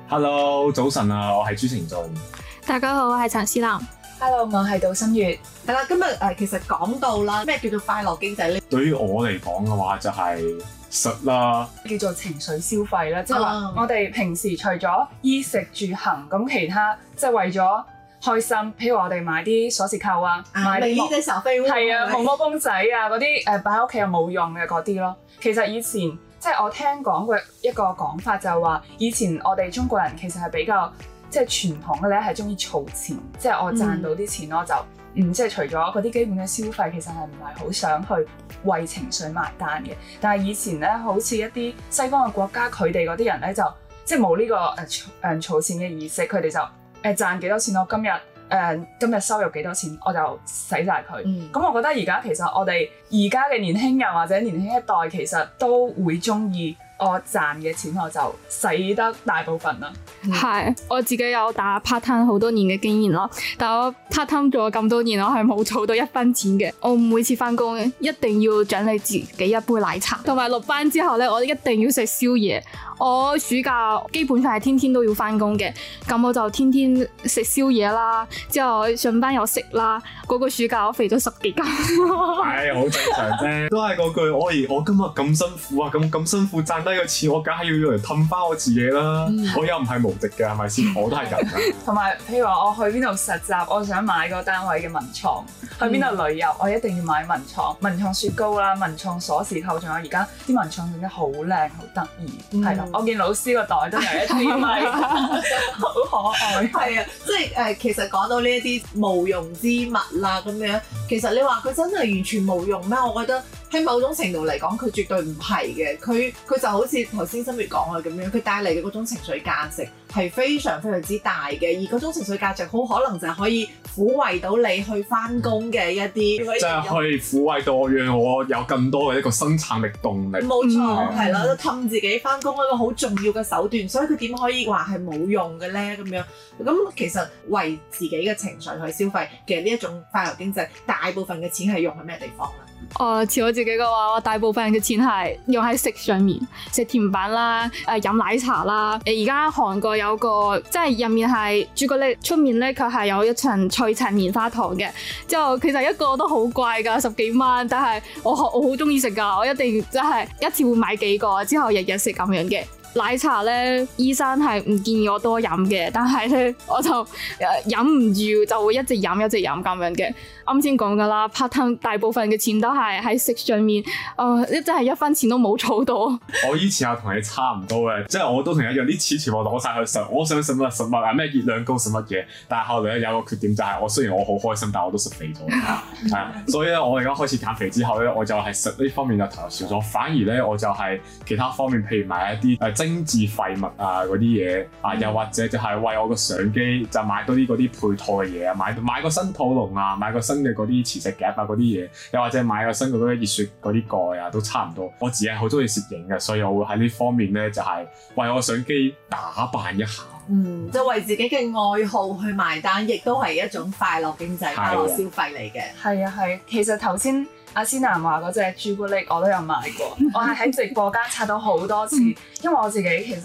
Hello， 早晨啊，我係朱成俊。 大家好，我係陳思南。 Hello， 我係杜心月。 係啦，今日其實講到啦，咩叫做快樂經濟咧？ 對於我嚟講嘅話，就係實啦， 叫做情緒消費啦，即係話我哋平時除咗衣食住行，咁其他即係為咗開心，譬如我哋買啲鎖匙扣啊，買啲啲手飛喎， 係啊，毛毛公仔啊嗰啲擺喺屋企又冇用嘅嗰啲咯。其實以前即係我聽講過一個講法，就係話以前我哋中國人其實係比較即係傳統嘅咧，係中意儲錢，即係我賺到啲錢我就即係除咗嗰啲基本嘅消費，其實係唔係好想去為情緒埋單嘅。但係以前咧，好似一啲西方嘅國家，佢哋嗰啲人咧就即係冇呢個儲錢嘅意識，佢哋就賺幾多錢，我今日收入幾多錢，我就使晒佢。咁我覺得而家其實我哋而家嘅年輕人或者年輕一代，其實都會中意我賺嘅錢我就使得大部分啦。 係，我自己有打 part time 好多年嘅經驗咯，但我 part time 做咗咁多年，我係冇儲到一分錢嘅。我每次翻工一定要獎勵自己一杯奶茶，同埋落班之後咧，我一定要食宵夜。我暑假基本上係天天都要翻工嘅，咁我就天天食宵夜啦，之後上班又食啦。嗰個暑假我肥咗10幾斤。 係好正常啫，都係嗰句，我今日咁辛苦啊，咁辛苦賺低個錢，我梗係要用嚟氹翻我自己啦。我又唔係無敵嘅，係咪先？我都係人啊。 同埋譬如話我去邊度實習，我想買個單位嘅文創；去邊度旅遊，我一定要買文創雪糕啦、文創鎖匙扣，仲有而家啲文創整得好靚、好得意，係咯。我見老師個袋都有一啲咪好可愛。 係啊，即係其實講到呢一啲無用之物啦咁樣，其實你話佢真係完全無用咩？我覺得喺某種程度嚟講，佢絕對唔係嘅。佢就好似頭先心月講嘅咁樣，佢帶嚟嘅嗰種情緒價值係非常非常之大嘅，而嗰種情緒價值好可能就係可以撫慰到你去翻工嘅一啲， 即係可以撫慰到我，讓我有更多嘅一個生產力動力。 冇錯，係啦，氹自己翻工一個好重要嘅手段，所以佢點可以話係冇用嘅咧？咁樣咁其實為自己嘅情緒去消費嘅呢一種快樂經濟，大部分嘅錢係用喺咩地方咧？ 似我自己嘅話，我大部分嘅錢係用喺食上面，食甜品啦，飲奶茶啦。而家韓國有個即係入面係朱古力，出面咧佢係有一層脆層棉花糖嘅。之後其實一個都好貴㗎，10幾蚊，但係我好中意食㗎，我一定即係一次會買幾個，之後日日食咁樣嘅。奶茶咧，醫生係唔建議我多飲嘅，但係咧我就忍唔住就會一直飲咁樣嘅。啱先講噶啦 part time 大部分嘅錢都係喺食上面，真係一分錢都冇儲到。 我以前又同你差唔多嘅，即係我都同你一樣，啲錢全部攞晒去食，我想食乜食乜啊，咩熱量高食乜嘢。但係後來咧有個缺點就係，我雖然我好開心，但係我都食肥咗。係啊，所以咧我而家開始減肥之後咧，我就係食呢方面就投入少咗，反而咧我就係其他方面，譬如買一啲精緻廢物啊嗰啲嘢啊，又或者就係為我個相機就買多啲嗰啲配套嘅嘢啊，買個新肚籠啊，買個新嘅嗰啲磁石夾啊嗰啲嘢，又或者買個新嘅嗰啲熱雪嗰啲蓋啊，都差唔多。我自己係好中意攝影嘅，所以我會喺呢方面咧就係為我相機打扮一下。 就為自己嘅愛好去埋單，亦都係一種快樂經濟、快樂消費嚟嘅。 係啊，其實頭先阿思南話嗰隻朱古力我都有買過，我係喺直播間刷到好多次，因為我自己其實